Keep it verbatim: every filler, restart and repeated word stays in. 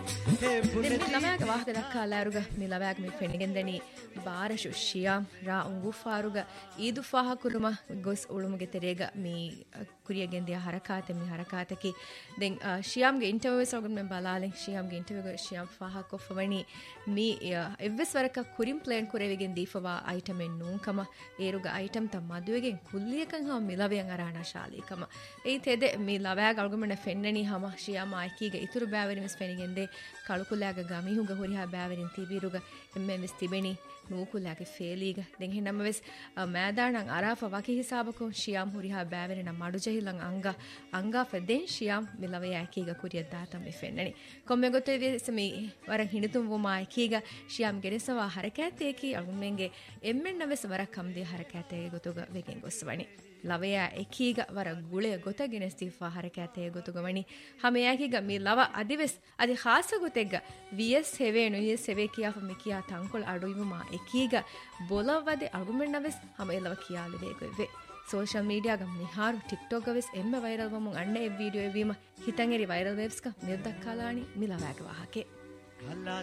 ಮಿಲವ್ಯಾಗ ವಾಹಕ ದಕ್ಕ ಅಲ್ಲಾರುಗ ಮಿಲವ್ಯಾಗ ಮಿ ಫೆಣಿಗೆಂದನಿ ಬಾರಶು ಶಿಯಾಮ್ ರಾ ಉಂಗು ಫಾರುಗ ಈದು ಫಾಹ ಕುರುಮ ಗೊಸ್ ಉಳುಮುಗೆ ತೆರೆಗ ಮಿ ಕುರಿಯಗೆಂದಿಯ ಹರಕಾತೆ ಮಿ ಹರಕಾತಕಿ then ಶಿಯಾಮ್ಗೆ interview ಸೊಗನ್ ಮೆ ಬಲಾಲೆ ಶಿಯಾಮ್ಗೆ interview ಶಿಯಾಮ್ ಫಾಹ ಕೊಫವಣಿ ಮಿ ಎವ್ವೆಸ್ ವರಕ ಕುರಿಂ plane ಕುರೆವಿಗೆನ್ ದೀಫವಾ item N ನೂಂಕಮ ಏರುಗ item ತ ಮದುವೆಗೆ ಕುಲ್ಲಿಯಕಂ ಹ ಮಿಲವೆಯಂ ಅರಾಣ ಶಾಲಿಕಮ ಏ ತೆದೆ ಮಿ ಲವ್ಯಾಗ ಅಳ್ಗುಮನೆ ಫೆನ್ನನಿ ಹಮ ಶಿಯಾಮ್ ಆಯ್ಕಿಗೆ ಇತುರು ಬ್ಯಾವರಿ ಮಿಸ್ ಫೆಣಿಗೆಂದೆ ಕಳುಕುಲಾಗ ಗಮಿಹುಗ ಹುರಿಹಾ ಬ್ಯಾವರಿನ್ ತಿಬಿರುಗ ಎಮ್ಮೆ ಮಿಸ್ ತಿಬೆನಿ ನೂಕುಲಾಗೆ ಫೇಲೀಗ ದೆನ್ ಹೆನಮ ವೆಸ್ ಮෑದಾಣಂ ಅರಾಫ ವಕಿ ಹಿಸಾಬಕು ಶಿಯಾಮ್ ಹುರಿಹಾ ಬ್ಯಾವರಿನ ಮಡುಜಹಿಲಂ ಅಂಗ ಅಂಗಾ ಫೆದೆನ್ ಶಿಯಾಮ್ ಮಿಲವೆ ಯಾಕೀಗ ಕುರಿಯ ದಾತಂ ಮೆ ಫೆನ್ನನಿ ಕೊಮ್ಮೆ ಗೊತ್ತೆ ವೆಸ್ ಮಿ ವರಂ ಹಿಣಿತುಂ ವುಮಾ ಯಾಕೀಗ ಶಿಯಾಮ್ ಗೆರೆಸವಾ ಹರಕಾತೇಕಿ ಅಳುಮೆಂಗೆ ಎಮ್ಮೆನ್ನ ವೆಸ್ ವರ ಕಮ್ದಿ ಹರಕಾತೇಗೆ ಗೊತುಗ ವೆಗೆನ್ ಗೊಸ್ವಣಿ ಲವೆಯ ಎಕೀಗ ವರ ಗುಳೆಯ ಗೊತಗೆನೆಸ್ತಿಫಾ ಹರಕಾತೆಯ ಗೊತುಗವಣಿ ಹಮೆಯಾಕೀಗ ಮಿ ಲವ ಅದಿವೆಸ್ ಅದಿ ಖಾಸ ಗೊತೆಗ್ಗ ವಿಎಸ್ ಹೆವೇನು ವಿಎಸ್ ಹೆವೆ ಕಿಯಾ ಫಮಿ ಕಿಯಾ ತಂಕೊಳ ಅಡುಯಿಮಾ ಎಕೀಗ ಬೊಲವದೆ ಅಳುಮೆನ್ನವೆಸ್ ಹಮ ಎಲವ ಕಿಯಾಲಿವೆ ಗೊವೆ ಸೋಶಲ್ ಮೀಡಿಯಾಗ ಮಿಹಾರು ಟಿಕ್ಟಾಕ್ ಗವೆಸ್ ಎಮ್ಮೆ ವೈರಲ್ ವಮುಂ ಅಣ್ಣೆ ವಿಡಿಯೋ ಎವೀಮ ಹಿತಂಗೆರಿ ವೈರಲ್ ವೇವ್ಸ್ ಕ ನಿರ್ದಕ್ಕಾಲಾಣಿ ಮಿಲವಾಗ ವಾಹಕೆ